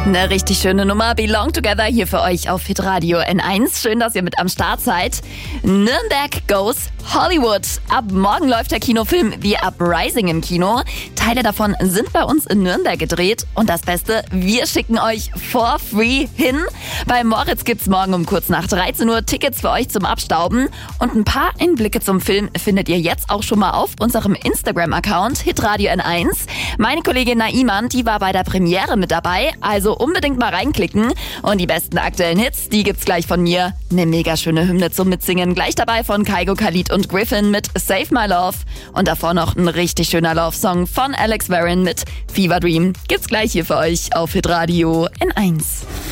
Eine richtig schöne Nummer, Belong Together hier für euch auf Hitradio N1. Schön, dass ihr mit am Start seid. Nürnberg goes Hollywood. Ab morgen läuft der Kinofilm The Uprising im Kino. Teile davon sind bei uns in Nürnberg gedreht. Und das Beste, wir schicken euch for free hin. Bei Moritz gibt's morgen um kurz nach 13 Uhr Tickets für euch zum Abstauben. Und ein paar Einblicke zum Film findet ihr jetzt auch schon mal auf unserem Instagram-Account Hitradio N1. Meine Kollegin Naiman, die war bei der Premiere mit dabei. Also unbedingt mal reinklicken. Und die besten aktuellen Hits, die gibt's gleich von mir. Eine mega schöne Hymne zum Mitsingen. Gleich dabei von Kygo, Khalid und Griffin mit Save My Love. Und davor noch ein richtig schöner Love-Song von Alex Warren mit Fever Dream. Gibt's gleich hier für euch auf Hitradio N1.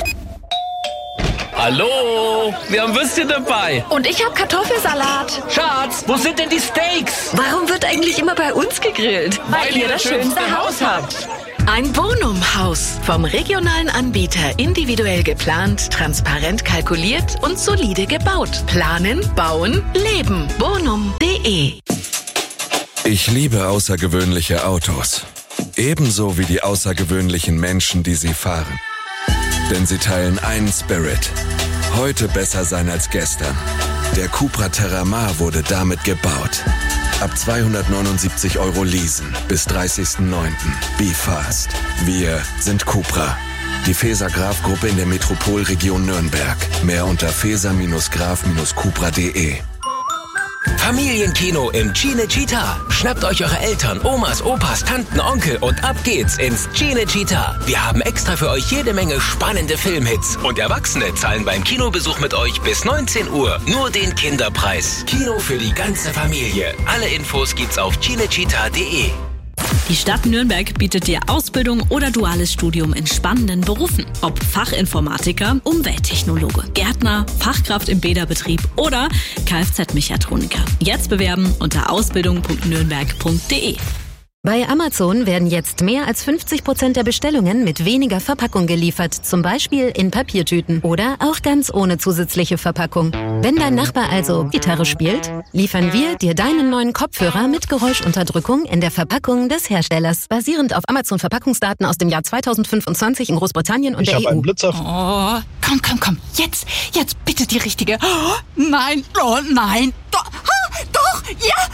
Hallo, wir haben Würstchen dabei. Und ich habe Kartoffelsalat. Schatz, wo sind denn die Steaks? Warum wird eigentlich immer bei uns gegrillt? Weil ihr das schönste Haus habt. Ein Bonum-Haus. Vom regionalen Anbieter individuell geplant, transparent kalkuliert und solide gebaut. Planen, bauen, leben. Bonum.de. Ich liebe außergewöhnliche Autos. Ebenso wie die außergewöhnlichen Menschen, die sie fahren. Denn sie teilen einen Spirit. Heute besser sein als gestern. Der Cupra Terramar wurde damit gebaut. Ab 279 € leasen bis 30.09. Be fast. Wir sind Cupra. Die Feser-Graf-Gruppe in der Metropolregion Nürnberg. Mehr unter feser-graf-cupra.de. Familienkino im Cinecittà. Schnappt euch eure Eltern, Omas, Opas, Tanten, Onkel und ab geht's ins Cinecittà. Wir haben extra für euch jede Menge spannende Filmhits. Und Erwachsene zahlen beim Kinobesuch mit euch bis 19 Uhr nur den Kinderpreis. Kino für die ganze Familie. Alle Infos gibt's auf cinecittà.de. Die Stadt Nürnberg bietet dir Ausbildung oder duales Studium in spannenden Berufen. Ob Fachinformatiker, Umwelttechnologe, Gärtner, Fachkraft im Bäderbetrieb oder Kfz-Mechatroniker. Jetzt bewerben unter ausbildung.nürnberg.de. Bei Amazon werden jetzt mehr als 50% der Bestellungen mit weniger Verpackung geliefert, zum Beispiel in Papiertüten oder auch ganz ohne zusätzliche Verpackung. Wenn dein Nachbar also Gitarre spielt, liefern wir dir deinen neuen Kopfhörer mit Geräuschunterdrückung in der Verpackung des Herstellers, basierend auf Amazon-Verpackungsdaten aus dem Jahr 2025 in Großbritannien und der EU. Ich habe einen Blitzer. Oh, komm, jetzt bitte die richtige. Oh, nein, doch, ja.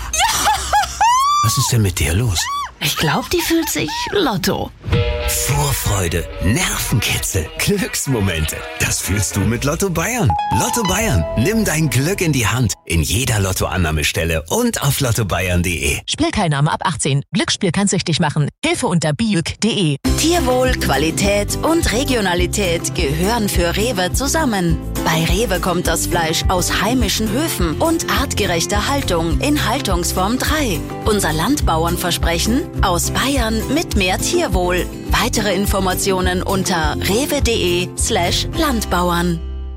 Was ist denn mit dir los? Ich glaube, die fühlt sich Lotto. Vorfreude, Nervenkitzel, Glücksmomente. Das fühlst du mit Lotto Bayern. Lotto Bayern. Nimm dein Glück in die Hand. In jeder Lottoannahmestelle und auf lottobayern.de. Spielteilnahme ab 18. Glücksspiel kann süchtig machen. Hilfe unter biuk.de. Tierwohl, Qualität und Regionalität gehören für Rewe zusammen. Bei Rewe kommt das Fleisch aus heimischen Höfen und artgerechter Haltung in Haltungsform 3. Unser Landbauernversprechen: aus Bayern mit mehr Tierwohl. Weitere Informationen unter rewe.de/Landbauern.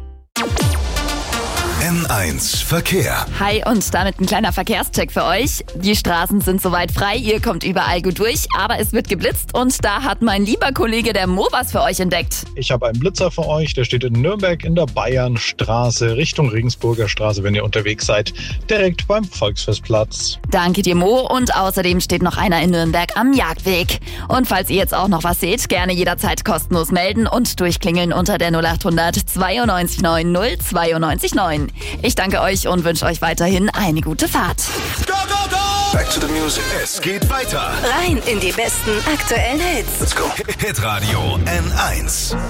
N1 Verkehr. Hi und damit ein kleiner Verkehrscheck für euch. Die Straßen sind soweit frei, ihr kommt überall gut durch, aber es wird geblitzt und da hat mein lieber Kollege der Mo was für euch entdeckt. Ich habe einen Blitzer für euch, der steht in Nürnberg in der Bayernstraße Richtung Regensburger Straße, wenn ihr unterwegs seid, direkt beim Volksfestplatz. Danke dir, Mo. Und außerdem steht noch einer in Nürnberg am Jagdweg. Und falls ihr jetzt auch noch was seht, gerne jederzeit kostenlos melden und durchklingeln unter der 0800 92 9 092 9. Ich danke euch und wünsche euch weiterhin eine gute Fahrt. Go, go, go! Back to the music. Es geht weiter. Rein in die besten aktuellen Hits. Let's go. Hitradio N1.